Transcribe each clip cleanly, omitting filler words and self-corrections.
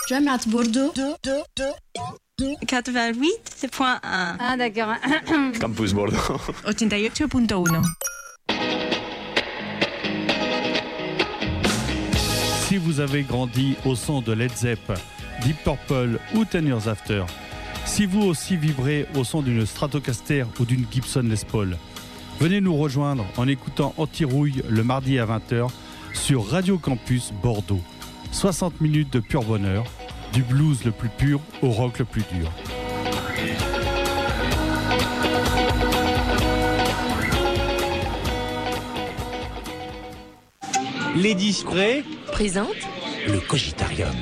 جامعة بوردو 88.1. Ah d'accord. Campus Bordeaux. 88.1. Si vous avez grandi au son de Led Zepp, Deep Purple ou 10 Years After, si vous aussi vibrez au son d'une Stratocaster ou d'une Gibson Les Paul, venez nous rejoindre en écoutant Anti-Rouille le mardi à 20h sur Radio Campus Bordeaux. 60 minutes de pur bonheur, du blues le plus pur au rock le plus dur. Les Discrets présente le Cogitarium.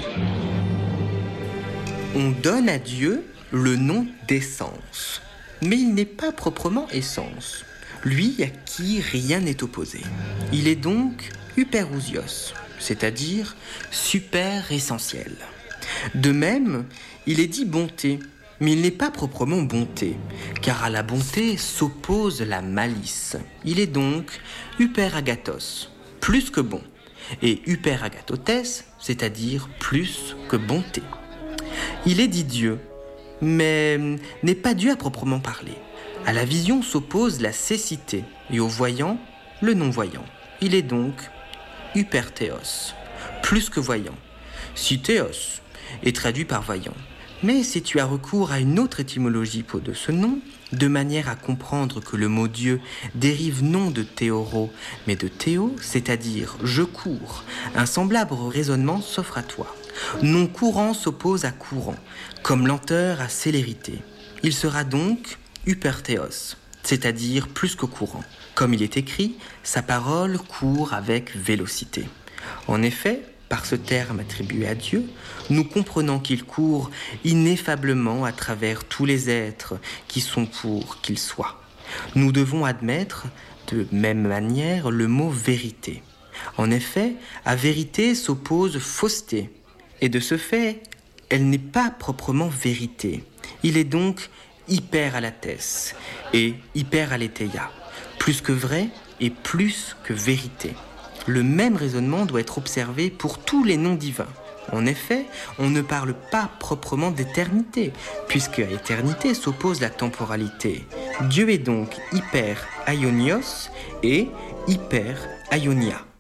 On donne à Dieu le nom d'essence, mais il n'est pas proprement essence, lui à qui rien n'est opposé. Il est donc hyperousios, c'est-à-dire super essentiel. De même, il est dit bonté, mais il n'est pas proprement bonté, car à la bonté s'oppose la malice. Il est donc hyperagathos, plus que bon, et hyperagatotes, c'est-à-dire plus que bonté. Il est dit Dieu, mais n'est pas Dieu à proprement parler. À la vision s'oppose la cécité, et au voyant, le non-voyant. Il est donc hyperthéos, plus que voyant. Si théos est traduit par voyant. Mais si tu as recours à une autre étymologie de ce nom, de manière à comprendre que le mot Dieu dérive non de théoro, mais de théo, c'est-à-dire je cours, un semblable raisonnement s'offre à toi. Non courant s'oppose à courant, comme lenteur à célérité. Il sera donc hyperthéos, c'est-à-dire plus que courant. Comme il est écrit, sa parole court avec vélocité. En effet, par ce terme attribué à Dieu, nous comprenons qu'il court ineffablement à travers tous les êtres qui sont pour qu'il soit. Nous devons admettre de même manière le mot vérité. En effet, à vérité s'oppose fausseté, et de ce fait, elle n'est pas proprement vérité. Il est donc hyper alathès et hyper aletheia, plus que vrai et plus que vérité. Le même raisonnement doit être observé pour tous les noms divins. En effet, on ne parle pas proprement d'éternité, puisque à éternité s'oppose la temporalité. Dieu est donc hyper aionios et hyper aionia.